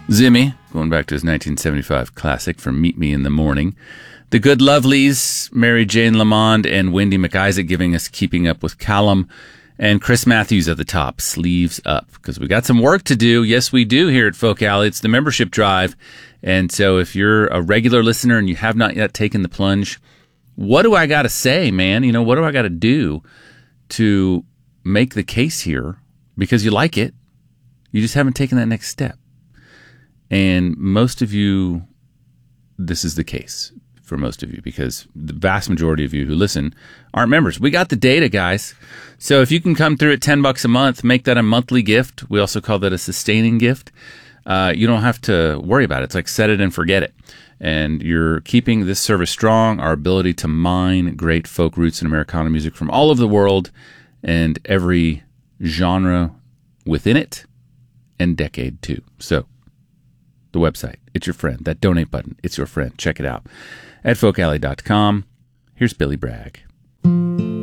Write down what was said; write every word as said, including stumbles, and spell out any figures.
Zimmy, going back to his nineteen seventy-five classic from Meet Me in the Morning. The Good Lovelies, Mary Jane Lamond and Wendy McIsaac giving us Keeping Up with Callum. And Chris Matthews at the top, Sleeves Up, because we got some work to do. Yes, we do here at Folk Alley. It's the membership drive. And so if you're a regular listener and you have not yet taken the plunge, what do I got to say, man? You know, what do I got to do to make the case here? Because you like it. You just haven't taken that next step. And most of you, this is the case for most of you, because the vast majority of you who listen aren't members. We got the data, guys. So if you can come through at ten bucks a month, make that a monthly gift. We also call that a sustaining gift. Uh, you don't have to worry about it. It's like set it and forget it. And you're keeping this service strong, our ability to mine great folk roots and Americana music from all over the world and every genre within it and decade too. So the website, it's your friend. That donate button, it's your friend. Check it out at folk alley dot com. Here's Billy Bragg.